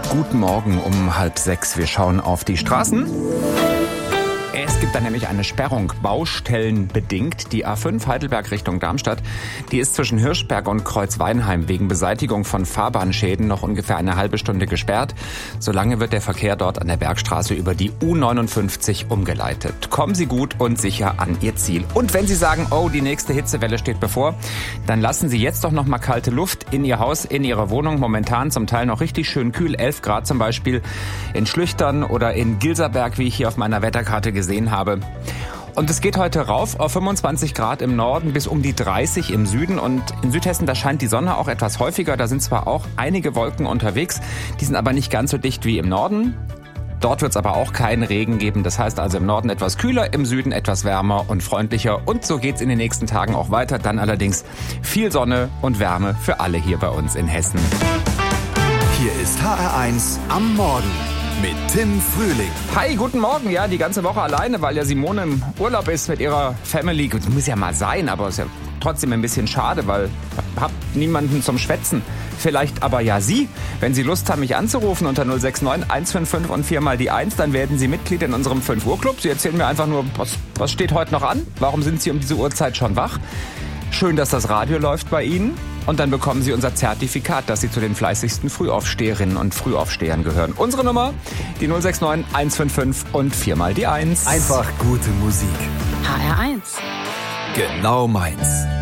Guten Morgen um 5:30. Wir schauen auf die Straßen. Es gibt da nämlich eine Sperrung, baustellenbedingt. Die A5 Heidelberg Richtung Darmstadt, die ist zwischen Hirschberg und Kreuzweinheim wegen Beseitigung von Fahrbahnschäden noch ungefähr eine halbe Stunde gesperrt. Solange wird der Verkehr dort an der Bergstraße über die U59 umgeleitet. Kommen Sie gut und sicher an Ihr Ziel. Und wenn Sie sagen, oh, die nächste Hitzewelle steht bevor, dann lassen Sie jetzt doch noch mal kalte Luft in Ihr Haus, in Ihrer Wohnung. Momentan zum Teil noch richtig schön kühl, 11 Grad zum Beispiel in Schlüchtern oder in Gilserberg, wie ich hier auf meiner Wetterkarte gesehen habe. Und es geht heute rauf auf 25 Grad im Norden bis um die 30 im Süden. Und in Südhessen, da scheint die Sonne auch etwas häufiger. Da sind zwar auch einige Wolken unterwegs, die sind aber nicht ganz so dicht wie im Norden. Dort wird es aber auch keinen Regen geben. Das heißt also im Norden etwas kühler, im Süden etwas wärmer und freundlicher. Und so geht's in den nächsten Tagen auch weiter. Dann allerdings viel Sonne und Wärme für alle hier bei uns in Hessen. Hier ist HR1 am Morgen mit Tim Frühling. Hi, guten Morgen. Ja, die ganze Woche alleine, weil ja Simone im Urlaub ist mit ihrer Family. Gut, muss ja mal sein, aber ist ja trotzdem ein bisschen schade, weil ich hab niemanden zum Schwätzen. Vielleicht aber ja Sie. Wenn Sie Lust haben, mich anzurufen unter 069 155 und 4 mal die 1, dann werden Sie Mitglied in unserem 5 Uhr Club. Sie erzählen mir einfach nur, was steht heute noch an? Warum sind Sie um diese Uhrzeit schon wach? Schön, dass das Radio läuft bei Ihnen. Und dann bekommen Sie unser Zertifikat, dass Sie zu den fleißigsten Frühaufsteherinnen und Frühaufstehern gehören. Unsere Nummer, die 069 155 und 4 mal die 1. Einfach gute Musik. HR1. Genau meins.